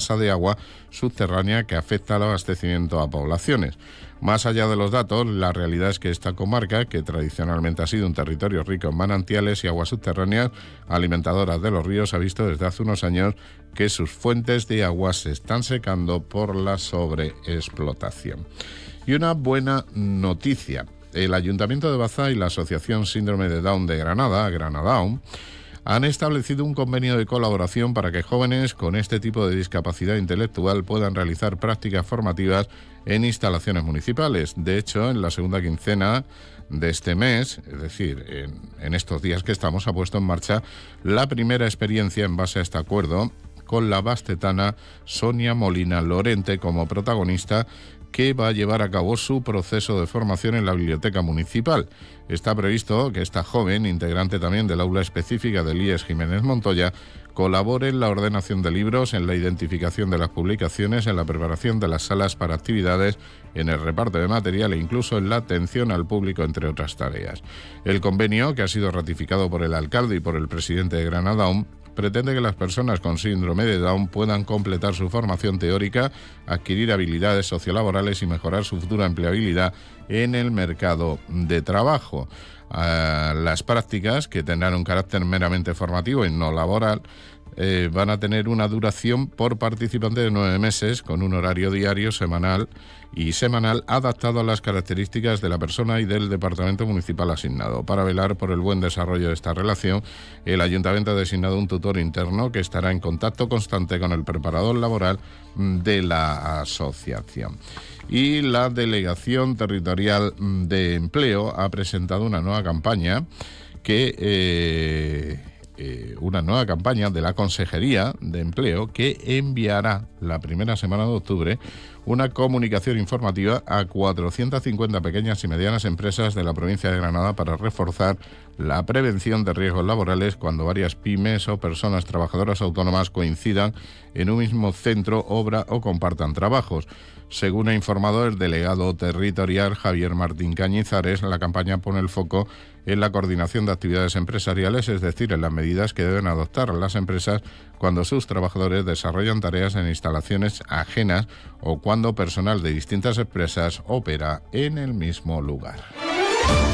masa de agua subterránea que afecta al abastecimiento a poblaciones. Más allá de los datos, la realidad es que esta comarca, que tradicionalmente ha sido un territorio rico en manantiales y aguas subterráneas alimentadoras de los ríos, ha visto desde hace unos años que sus fuentes de agua se están secando por la sobreexplotación. Y una buena noticia: el Ayuntamiento de Baza y la Asociación Síndrome de Down de Granada, Granadaun, han establecido un convenio de colaboración para que jóvenes con este tipo de discapacidad intelectual puedan realizar prácticas formativas en instalaciones municipales. De hecho, en la segunda quincena de este mes, es decir, en estos días que estamos, ha puesto en marcha la primera experiencia en base a este acuerdo, con la bastetana Sonia Molina Lorente como protagonista, que va a llevar a cabo su proceso de formación en la biblioteca municipal. Está previsto que esta joven, integrante también del aula específica del IES Jiménez Montoya, colabore en la ordenación de libros, en la identificación de las publicaciones, en la preparación de las salas para actividades, en el reparto de material e incluso en la atención al público, entre otras tareas. El convenio, que ha sido ratificado por el alcalde y por el presidente de Granadaun, pretende que las personas con síndrome de Down puedan completar su formación teórica, adquirir habilidades sociolaborales y mejorar su futura empleabilidad en el mercado de trabajo. Las prácticas, que tendrán un carácter meramente formativo y no laboral, van a tener una duración por participante de 9 meses, con un horario diario, semanal adaptado a las características de la persona y del departamento municipal asignado. Para velar por el buen desarrollo de esta relación, el Ayuntamiento ha designado un tutor interno que estará en contacto constante con el preparador laboral de la asociación. Y la Delegación Territorial de Empleo ha presentado una nueva campaña de la Consejería de Empleo, que enviará la primera semana de octubre una comunicación informativa a 450 pequeñas y medianas empresas de la provincia de Granada para reforzar la prevención de riesgos laborales cuando varias pymes o personas trabajadoras autónomas coincidan en un mismo centro, obra o compartan trabajos. Según ha informado el delegado territorial Javier Martín Cañizares, la campaña pone el foco en la coordinación de actividades empresariales, es decir, en las medidas que deben adoptar las empresas cuando sus trabajadores desarrollan tareas en instalaciones ajenas o cuando personal de distintas empresas opera en el mismo lugar.